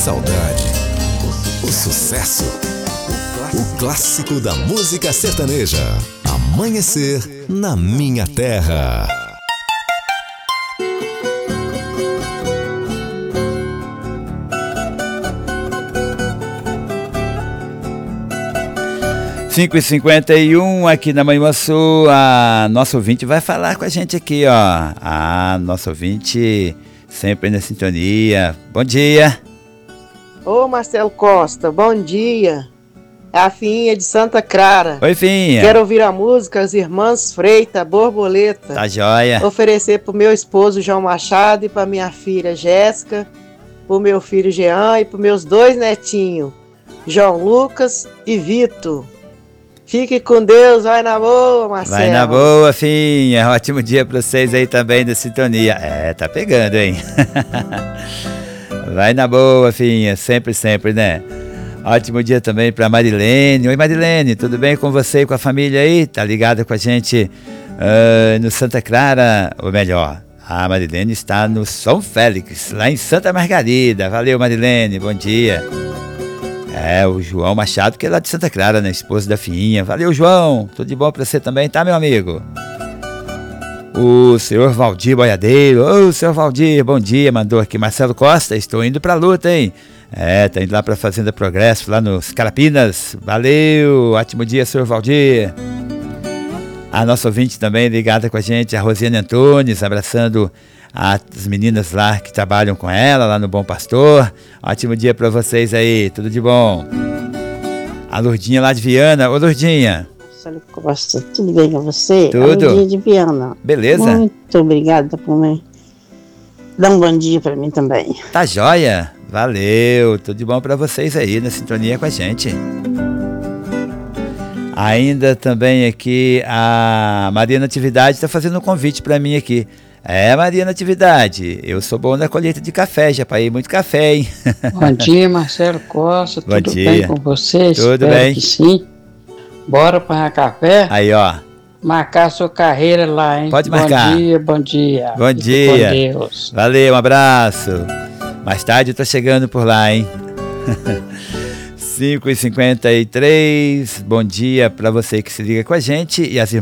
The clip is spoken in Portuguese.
saudade, o sucesso, o clássico da música sertaneja. Amanhecer na minha terra. Cinco e 51 aqui na Manhuaçu. A nossa ouvinte vai falar com a gente aqui, ó. A nossa ouvinte sempre na sintonia. Bom dia. Ô Marcelo Costa, bom dia. É a Finha de Santa Clara. Oi, Finha. Quero ouvir a música As Irmãs Freita, Borboleta. Tá joia. Oferecer pro meu esposo João Machado e pra minha filha Jéssica, pro meu filho Jean e pros meus 2 netinhos, João Lucas e Vitor. Fique com Deus, vai na boa, Marcelo. Vai na boa, Finha. Ótimo dia pra vocês aí também da sintonia. É, tá pegando, hein? Vai na boa, Finha. Sempre, sempre, né? Ótimo dia também pra Marilene. Oi, Marilene, tudo bem com você e com a família aí? Tá ligada com a gente no Santa Clara, ou melhor, a Marilene está no São Félix, lá em Santa Margarida. Valeu, Marilene, bom dia. É, o João Machado, que é lá de Santa Clara, né? Esposo da Finha. Valeu, João. Tudo de bom pra você também, tá, meu amigo? O senhor Valdir Boiadeiro. Ô, senhor Valdir, bom dia. Mandou aqui, Marcelo Costa. Estou indo pra luta, hein? É, tá indo lá pra Fazenda Progresso, lá nos Carapinas. Valeu. Ótimo dia, senhor Valdir. A nossa ouvinte também ligada com a gente, a Rosiane Antunes, abraçando as meninas lá que trabalham com ela, lá no Bom Pastor. Ótimo dia pra vocês aí, tudo de bom. A Lourdinha lá de Viana. Ô, Lourdinha. Marcelo Costa, tudo bem com você? Tudo. A Lourdinha de Viana. Beleza? Muito obrigada por me dar um bom dia pra mim também. Tá joia? Valeu, tudo de bom pra vocês aí, na sintonia com a gente. Ainda também aqui a Maria Natividade está fazendo um convite pra mim aqui. É, Maria Natividade, eu sou bom na colheita de café, já paguei muito café, hein? Bom dia, Marcelo Costa, Bom tudo dia. bem com você? Tudo Espero bem. que sim. Bora para café? Aí, ó. Marcar a sua carreira lá, hein? Pode marcar. Bom dia, bom dia. Bom Fique dia. com Deus. Valeu, um abraço. Mais tarde eu tô chegando por lá, hein? 5h53, bom dia pra você que se liga com a gente e as